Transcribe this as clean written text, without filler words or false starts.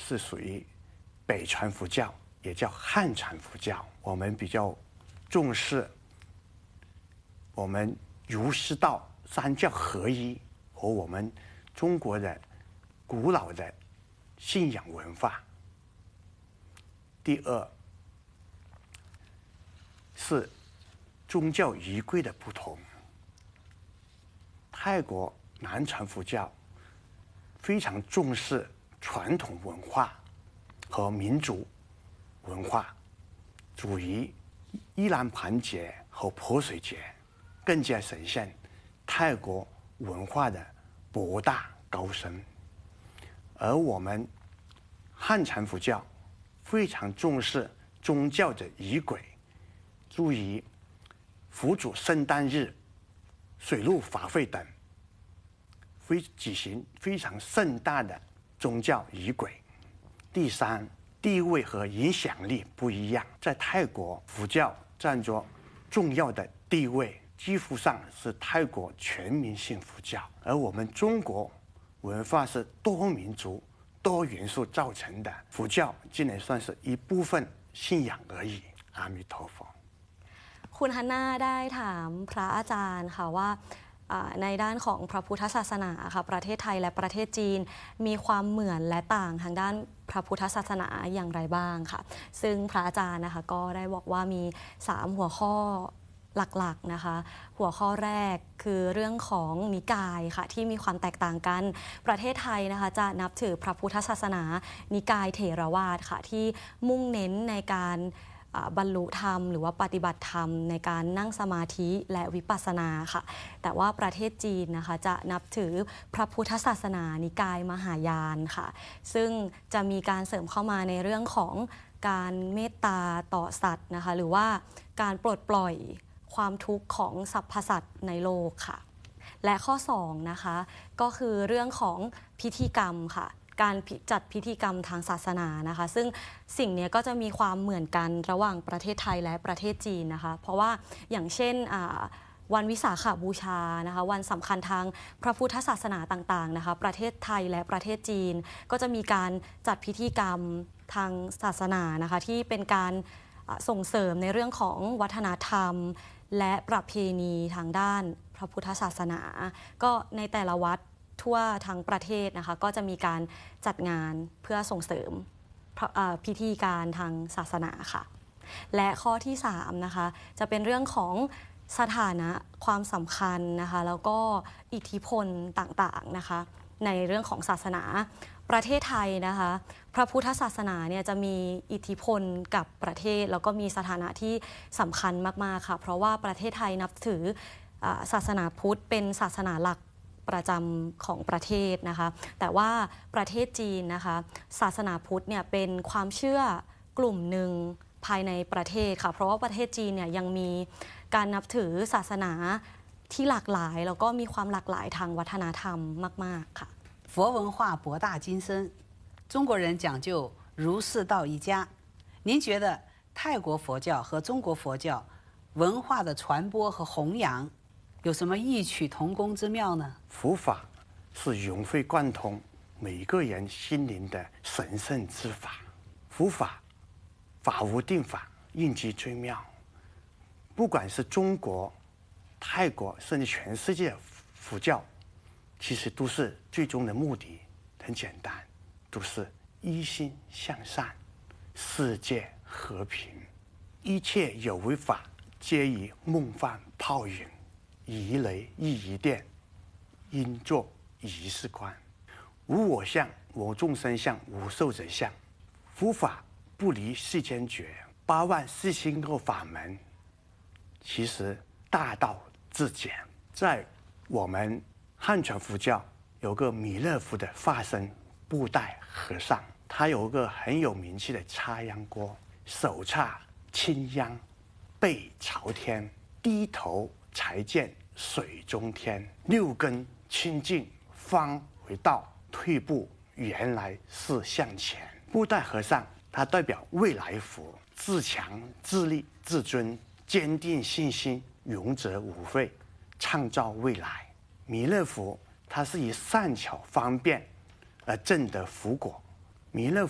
是属于北传佛教，也叫汉传佛教。我们比较重视我们儒释道三教合一和我们中国的古老的信仰文化。第二是宗教仪轨的不同。泰国南传佛教非常重视传统文化和民族文化，属于盂兰盆节和泼水节，更加呈现泰国文化的博大高深。而我们汉传佛教非常重视宗教的仪轨，注意佛祖圣诞日、水陆法会等，举行非常盛大的宗教仪轨。第三，地位和影响力不一样。在泰国，佛教占着重要的地位，几乎上是泰国全民性佛教。而我们中国文化是多民族、多元素造成的，佛教只能算是一部分信仰而已。阿弥陀佛。 คุณฮันน่าได้ถามพระอาจารย์ค่ะว่าในด้านของพระพุทธศาสนาค่ะประเทศไทยและประเทศจีนมีความเหมือนและต่างทางด้านพระพุทธศาสนาอย่างไรบ้างค่ะซึ่งพระอาจารย์นะคะก็ได้บอกว่ามี3หัวข้อหลักๆนะคะหัวข้อแรกคือเรื่องของนิกายค่ะที่มีความแตกต่างกันประเทศไทยนะคะจะนับถือพระพุทธศาสนานิกายเถรวาทค่ะที่มุ่งเน้นในการบรรลุธรรมหรือว่าปฏิบัติธรรมในการนั่งสมาธิและวิปัสสนาค่ะแต่ว่าประเทศจีนนะคะจะนับถือพระพุทธศาสนานิกายมหายานค่ะซึ่งจะมีการเสริมเข้ามาในเรื่องของการเมตตาต่อสัตว์นะคะหรือว่าการปลดปล่อยความทุกข์ของสรรพสัตว์ในโลกค่ะและข้อ2นะคะก็คือเรื่องของพิธีกรรมค่ะการจัดพิธีกรรมทางศาสนานะคะซึ่งสิ่งนี้ก็จะมีความเหมือนกันระหว่างประเทศไทยและประเทศจีนนะคะเพราะว่าอย่างเช่นวันวิสาขบูชานะคะวันสำคัญทางพระพุทธศาสนาต่างๆนะคะประเทศไทยและประเทศจีนก็จะมีการจัดพิธีกรรมทางศาสนานะคะที่เป็นการส่งเสริมในเรื่องของวัฒนธรรมและประเพณีทางด้านพระพุทธศาสนาก็ในแต่ละวัดทั่วทั้งประเทศนะคะก็จะมีการจัดงานเพื่อส่งเสริมพิธีการทางศาสนาค่ะและข้อที่3นะคะจะเป็นเรื่องของสถานะความสำคัญนะคะแล้วก็อิทธิพลต่างๆนะคะในเรื่องของศาสนาประเทศไทยนะคะพระพุทธศาสนาเนี่ยจะมีอิทธิพลกับประเทศแล้วก็มีสถานะที่สำคัญมากๆค่ะเพราะว่าประเทศไทยนับถือศาสนาพุทธเป็นศาสนาหลักประจำของประเทศนะคะแต่ว่าประเทศจีนนะคะศาสนาพุทธเนี่ยเป็นความเชื่อกลุ่มหนึ่งภายในประเทศค่ะเพราะว่าประเทศจีนเนี่ยยังมีการนับถือศาสนาที่หลากหลายแล้วก็มีความหลากหลายทางวัฒนธรรมมากๆค่ะ佛文化博大精深，中国人讲究儒释道一家。您觉得泰国佛教和中国佛教文化的传播和弘扬有什么异曲同工之妙呢？ 佛法是融会贯通每个人心灵的神圣之法，佛法法无定法，应机最妙。不管是中国、泰国，甚至全世界佛教，其实都是最终的目的很简单，都是一心向善，世界和平，一切有为法皆以梦幻泡影。以雷亦一电，应作一事观。无我相，无众生相，无寿者相。佛法不离世间觉，84000个法门，其实大道至简。在我们汉传佛教有个弥勒佛的化身布袋和尚，他有个很有名气的插秧锅，手插青秧，背朝天，低头才见水中天，6根清净方为道，退步原来是向前。布袋和尚他代表未来佛，自强自立自尊，坚定信心，勇者无畏，创造未来。弥勒佛他是以善巧方便而证得佛果。弥勒